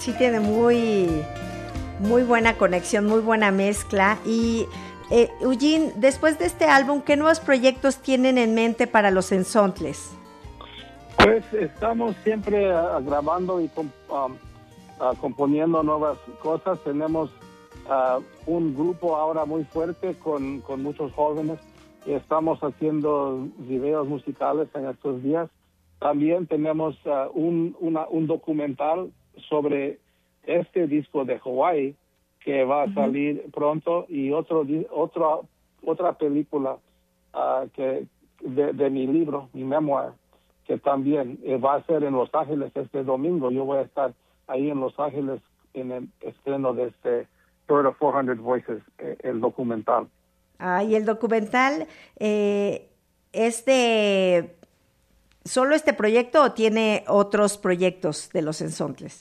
sí tiene muy, muy buena conexión, muy buena mezcla. Y Eugene, después de este álbum, ¿qué nuevos proyectos tienen en mente para los Ensontles? Pues estamos siempre grabando y componiendo nuevas cosas. Tenemos un grupo ahora muy fuerte con muchos jóvenes y estamos haciendo videos musicales en estos días. También tenemos un documental sobre este disco de Hawaii que va a salir pronto, y otra película de mi libro, mi memoir, que también va a ser en Los Ángeles este domingo. Yo voy a estar ahí en Los Ángeles en el estreno de este Bird of 400 Voices, el documental. ¿Y el documental es de solo este proyecto o tiene otros proyectos de los Ensontles?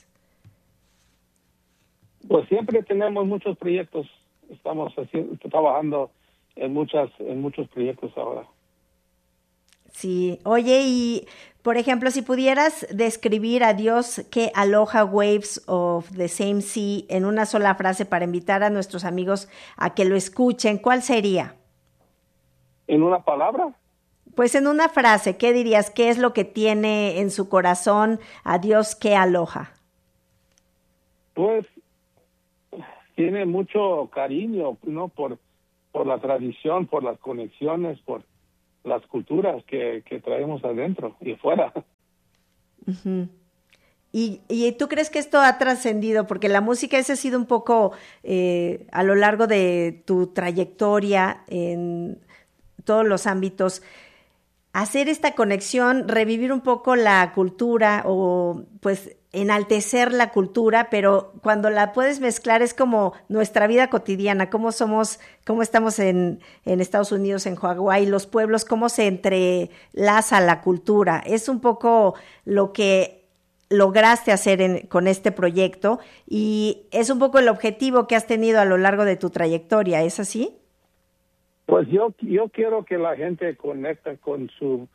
Pues siempre tenemos muchos proyectos. Estamos trabajando en muchos proyectos ahora. Sí. Oye, y por ejemplo, si pudieras describir a Dios que aloha waves of the same sea en una sola frase para invitar a nuestros amigos a que lo escuchen, ¿cuál sería? ¿En una palabra? Pues en una frase, ¿qué dirías? ¿Qué es lo que tiene en su corazón a Dios que aloha? Pues tiene mucho cariño, ¿no? Por la tradición, por las conexiones, por las culturas que traemos adentro y fuera. Uh-huh. ¿Y tú crees que esto ha trascendido? Porque la música, ese ha sido un poco a lo largo de tu trayectoria en todos los ámbitos, hacer esta conexión, revivir un poco la cultura o pues enaltecer la cultura, pero cuando la puedes mezclar es como nuestra vida cotidiana, cómo estamos en Estados Unidos, en Hawái, los pueblos, cómo se entrelaza la cultura. Es un poco lo que lograste hacer con este proyecto y es un poco el objetivo que has tenido a lo largo de tu trayectoria, ¿es así? Pues yo quiero que la gente conecte con su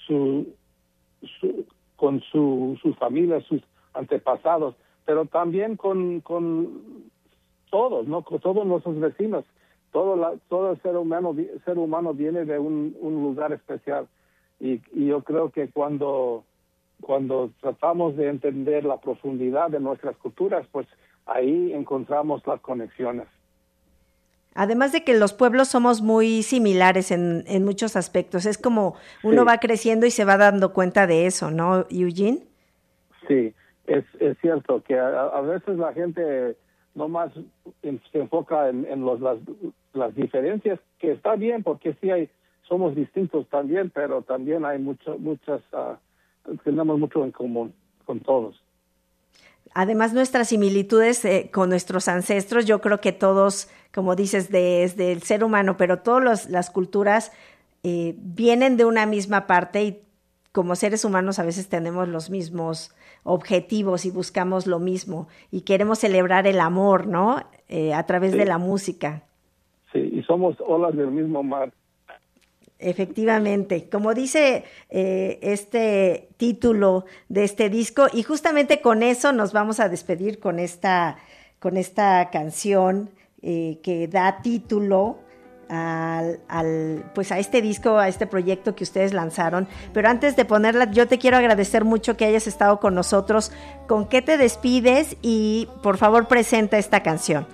familia, sus antepasados, pero también con todos, ¿no? Con todos nuestros vecinos. Todo el ser humano viene de un lugar especial, y yo creo que cuando tratamos de entender la profundidad de nuestras culturas, pues ahí encontramos las conexiones. Además de que los pueblos somos muy similares en muchos aspectos, es como uno va creciendo y se va dando cuenta de eso, ¿no, Eugene? Sí, es cierto que a veces la gente nomás se enfoca en las diferencias, que está bien, porque sí somos distintos también, pero también hay tenemos mucho en común con todos. Además, nuestras similitudes con nuestros ancestros, yo creo que todos, como dices, desde el ser humano, pero todas las culturas vienen de una misma parte, y como seres humanos a veces tenemos los mismos objetivos y buscamos lo mismo y queremos celebrar el amor, ¿no? A través de la música. Sí, y somos olas del mismo mar. Efectivamente, como dice este título de este disco, y justamente con eso nos vamos a despedir con esta canción que da título pues a este disco, a este proyecto que ustedes lanzaron. Pero antes de ponerla, yo te quiero agradecer mucho que hayas estado con nosotros. ¿Con qué te despides? Y por favor presenta esta canción.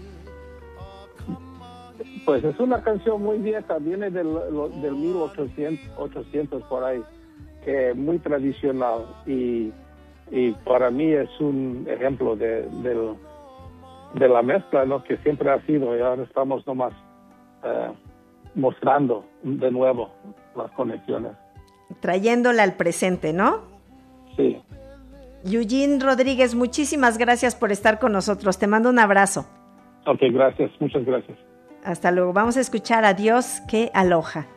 Pues es una canción muy vieja, viene del 1800 por ahí, que es muy tradicional, y para mí es un ejemplo de la mezcla, ¿no? Que siempre ha sido, y ahora estamos nomás mostrando de nuevo las conexiones. Trayéndola al presente, ¿no? Sí. Eugene Rodríguez, muchísimas gracias por estar con nosotros. Te mando un abrazo. Ok, gracias. Muchas gracias. Hasta luego. Vamos a escuchar a Dios que aloha.